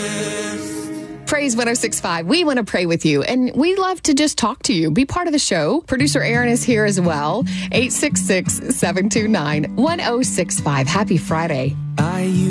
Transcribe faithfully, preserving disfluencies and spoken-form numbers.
Praise one oh six point five. We want to pray with you, and we love to just talk to you. Be part of the show. Producer Aaron is here as well. eight six six, seven two nine, one oh six five. Happy Friday. I